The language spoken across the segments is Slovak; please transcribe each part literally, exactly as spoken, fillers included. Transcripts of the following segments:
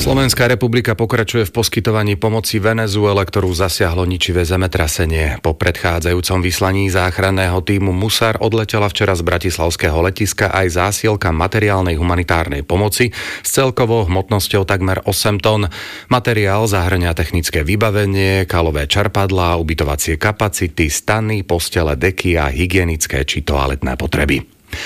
Slovenská republika pokračuje v poskytovaní pomoci Venezuele, ktorú zasiahlo ničivé zemetrasenie. Po predchádzajúcom vyslaní záchranného tímu Musar odletela včera z bratislavského letiska aj zásielka materiálnej humanitárnej pomoci s celkovou hmotnosťou takmer osem tón. Materiál zahŕňa technické vybavenie, kalové čerpadlá, ubytovacie kapacity, stany, postele, deky a hygienické či toaletné potreby.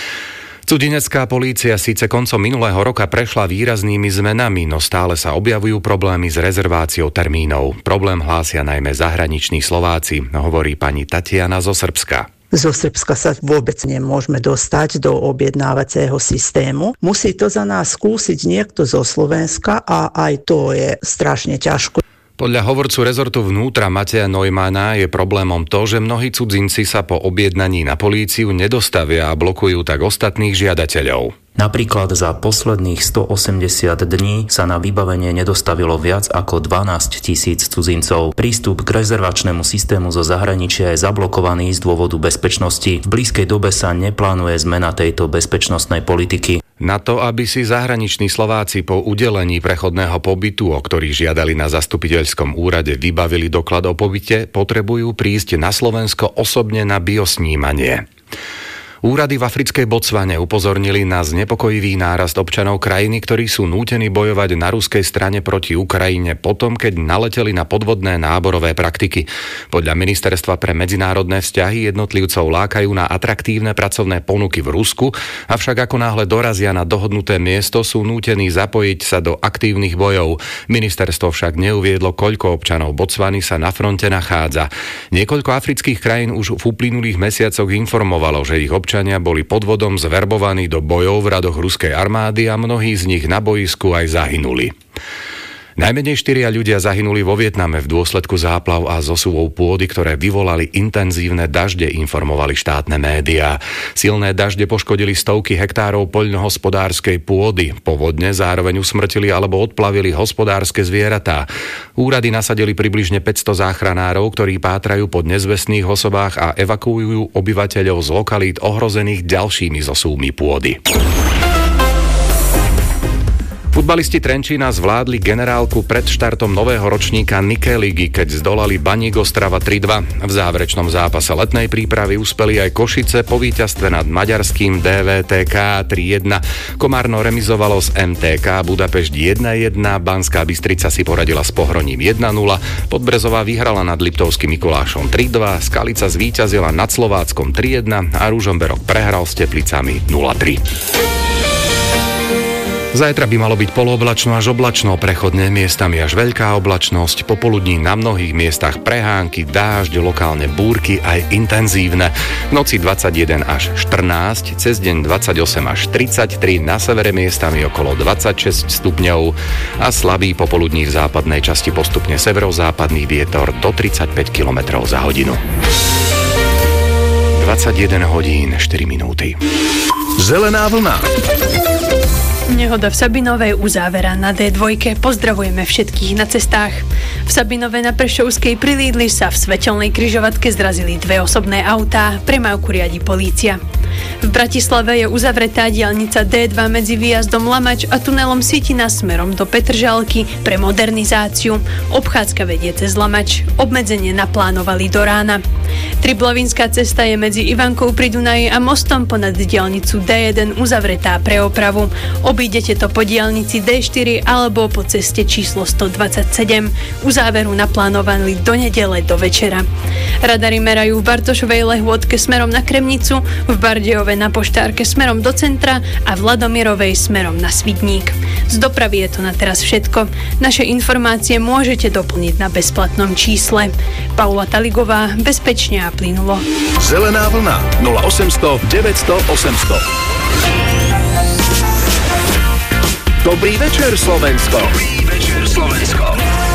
Cudzinecká polícia síce koncom minulého roka prešla výraznými zmenami, no stále sa objavujú problémy s rezerváciou termínov. Problém hlásia najmä zahraniční Slováci, hovorí pani Tatiana zo Srbska. Zo Srbska sa vôbec nemôžeme dostať do objednávacieho systému. Musí to za nás skúsiť niekto zo Slovenska a aj to je strašne ťažko. Podľa hovorcu rezortu vnútra Mateja Neumanna je problémom to, že mnohí cudzinci sa po objednaní na políciu nedostavia a blokujú tak ostatných žiadateľov. Napríklad za posledných stoosemdesiat dní sa na vybavenie nedostavilo viac ako dvanásť tisíc cudzincov. Prístup k rezervačnému systému zo zahraničia je zablokovaný z dôvodu bezpečnosti. V blízkej dobe sa neplánuje zmena tejto bezpečnostnej politiky. Na to, aby si zahraniční Slováci po udelení prechodného pobytu, o ktorý žiadali na zastupiteľskom úrade, vybavili doklad o pobyte, potrebujú prísť na Slovensko osobne na biosnímanie. Úrady v africkej Botswane upozornili na znepokojivý nárast občanov krajiny, ktorí sú nútení bojovať na ruskej strane proti Ukrajine potom, keď naleteli na podvodné náborové praktiky. Podľa Ministerstva pre medzinárodné vzťahy jednotlivcov lákajú na atraktívne pracovné ponuky v Rusku, avšak ako náhle dorazia na dohodnuté miesto, sú nútení zapojiť sa do aktívnych bojov. Ministerstvo však neuviedlo, koľko občanov Botswany sa na fronte nachádza. Niekoľko afrických krajín už v uplynulých mesiacoch informovalo, že ich občania Občania boli podvodom zverbovaní do bojov v radoch ruskej armády a mnohí z nich na bojisku aj zahynuli. Najmenej štyria ľudia zahynuli vo Vietname v dôsledku záplav a zosuvov pôdy, ktoré vyvolali intenzívne dažde, informovali štátne médiá. Silné dažde poškodili stovky hektárov poľnohospodárskej pôdy. Povodne zároveň usmrtili alebo odplavili hospodárske zvieratá. Úrady nasadili približne päťsto záchranárov, ktorí pátrajú po nezvestných osobách a evakuujú obyvateľov z lokalít ohrozených ďalšími zosuvmi pôdy. Futbalisti Trenčína zvládli generálku pred štartom nového ročníka Nike ligy, keď zdolali Baník Ostrava tri dva. V záverečnom zápase letnej prípravy uspeli aj Košice po víťazstve nad maďarským dé vé té ká tri jedna. Komárno remizovalo z em té ká Budapešť jedna jedna, Banská Bystrica si poradila s Pohroním jedna nula, Podbrezová vyhrala nad Liptovským Mikulášom tri dva, Skalica zvíťazila nad Slováckom tri jedna a Ružomberok prehral s Teplicami nula tri. Zajtra by malo byť polooblačno až oblačno, prechodne miestami až veľká oblačnosť, popoludní na mnohých miestach prehánky, dážď, lokálne búrky aj intenzívne. V noci dvadsaťjeden až štrnásť, cez deň dvadsaťosem až tridsaťtri, na severe miestami okolo dvadsaťšesť stupňov a slabý popoludní v západnej časti postupne severozápadný vietor do tridsaťpäť kilometrov za hodinu. dvadsaťjeden hodín štyri minúty. Zelená vlna. Nehoda v Sabinove uzávera na dé dva. Pozdravujeme všetkých na cestách. V Sabinove na Prešovskej pri Lídli sa v svetelnej križovatke zrazili dve osobné autá. Premávku riadi polícia. V Bratislave je uzavretá diaľnica dé dva medzi výjazdom Lamač a tunelom Svitina smerom do Petržalky pre modernizáciu. Obchádzka vedie cez Lamač. Obmedzenie naplánovali do rána. Triblavinská cesta je medzi Ivankou pri Dunaji a mostom ponad diaľnicu dé jeden uzavretá pre opravu. Obídete to po diaľnici dé štyri alebo po ceste číslo stodvadsaťsedem. Uzáveru naplánovaní do nedele do večera. Radary merajú v Bartošovej Lehôdke smerom na Kremnicu, v Bardejove na Poštárke smerom do centra a v Ladomierovej smerom na Svidník. Z dopravy je to na teraz všetko. Naše informácie môžete doplniť na bezplatnom čísle. Paula Taligová, bezpečne a plynulo. Zelená vlna nula osemsto deväťsto osemsto. Dobrý večer, Slovensko. Dobrý večer, Slovensko.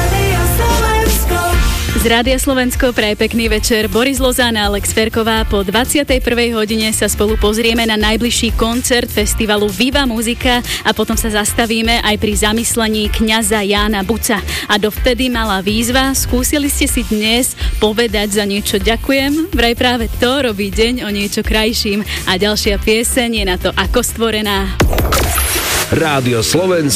Z Rádia Slovensko praje pekný večer Boris Lozán a Alex Ferková. Po dvadsiatej prvej hodine sa spolu pozrieme na najbližší koncert festivalu Viva Muzika a potom sa zastavíme aj pri zamyslení kňaza Jána Buca. A dovtedy malá výzva, skúsili ste si dnes povedať za niečo ďakujem? Vraj práve to robí deň o niečo krajším. A ďalšia pieseň je na to Ako stvorená. Rádio Slovensko.